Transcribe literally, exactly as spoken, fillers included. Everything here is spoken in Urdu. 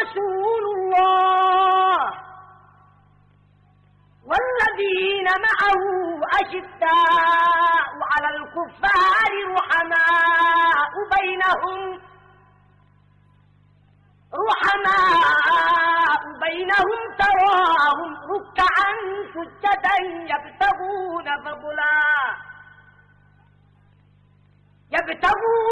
رسول الله والذين معه أشداء على الكفار رحماء بينهم رحماء بينهم تراهم ركعا سجدا يبتغون فضلا يبتغون